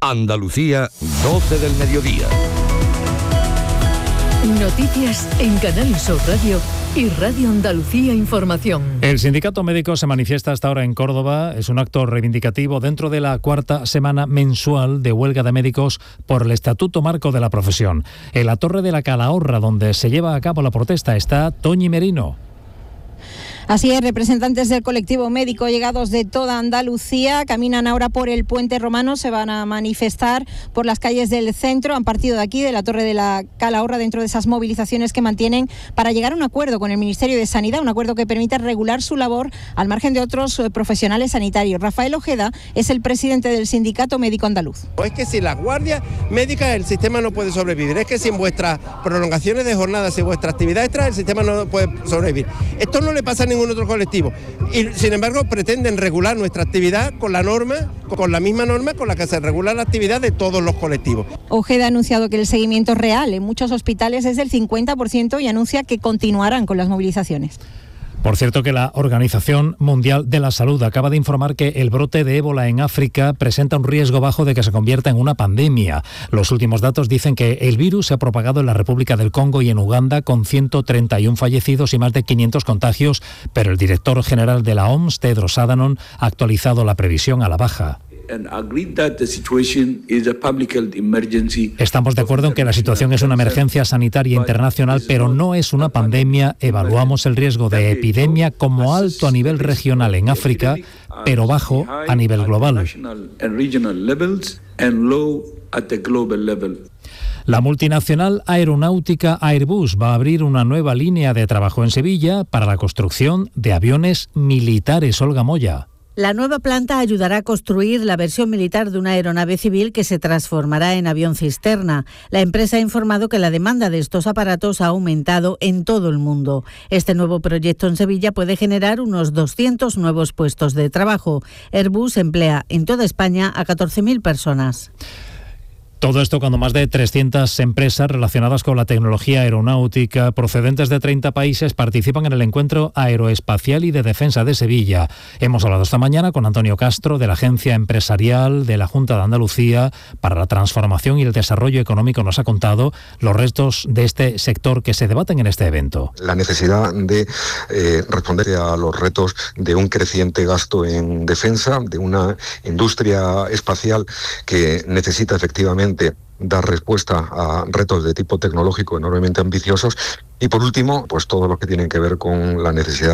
Andalucía, 12 del mediodía. Noticias en Canal Sur Radio y Radio Andalucía Información. El sindicato médico se manifiesta hasta ahora en Córdoba. Es un acto reivindicativo dentro de la cuarta semana mensual de huelga de médicos por el Estatuto Marco de la Profesión. En la Torre de la Calahorra, donde se lleva a cabo la protesta, está Toñi Merino. Así es, representantes del colectivo médico llegados de toda Andalucía caminan ahora por el Puente Romano, se van a manifestar por las calles del centro, han partido de aquí, de la Torre de la Calahorra, dentro de esas movilizaciones que mantienen para llegar a un acuerdo con el Ministerio de Sanidad, un acuerdo que permita regular su labor al margen de otros profesionales sanitarios. Rafael Ojeda es el presidente del Sindicato Médico Andaluz. Es que sin las guardias médicas el sistema no puede sobrevivir, es que sin vuestras prolongaciones de jornada, sin vuestra actividad extra, el sistema no puede sobrevivir. Esto no le pasa a ningún otro colectivo y sin embargo pretenden regular nuestra actividad con la misma norma con la que se regula la actividad de todos los colectivos. Ojeda ha anunciado que el seguimiento real en muchos hospitales es del 50% y anuncia que continuarán con las movilizaciones. Por cierto, que la Organización Mundial de la Salud acaba de informar que el brote de ébola en África presenta un riesgo bajo de que se convierta en una pandemia. Los últimos datos dicen que el virus se ha propagado en la República del Congo y en Uganda, con 131 fallecidos y más de 500 contagios, pero el director general de la OMS, Tedros Adhanom, ha actualizado la previsión a la baja. Estamos de acuerdo en que la situación es una emergencia sanitaria internacional, pero no es una pandemia. Evaluamos el riesgo de epidemia como alto a nivel regional en África, pero bajo a nivel global. La multinacional aeronáutica Airbus va a abrir una nueva línea de trabajo en Sevilla para la construcción de aviones militares. Olga Moya. La nueva planta ayudará a construir la versión militar de una aeronave civil que se transformará en avión cisterna. La empresa ha informado que la demanda de estos aparatos ha aumentado en todo el mundo. Este nuevo proyecto en Sevilla puede generar unos 200 nuevos puestos de trabajo. Airbus emplea en toda España a 14.000 personas. Todo esto cuando más de 300 empresas relacionadas con la tecnología aeronáutica procedentes de 30 países participan en el encuentro aeroespacial y de defensa de Sevilla. Hemos hablado esta mañana con Antonio Castro de la Agencia Empresarial de la Junta de Andalucía para la Transformación y el Desarrollo Económico. Nos ha contado los retos de este sector que se debaten en este evento. La necesidad de responder a los retos de un creciente gasto en defensa, de una industria espacial que necesita efectivamente dar respuesta a retos de tipo tecnológico enormemente ambiciosos y por último, pues todo lo que tiene que ver con la necesidad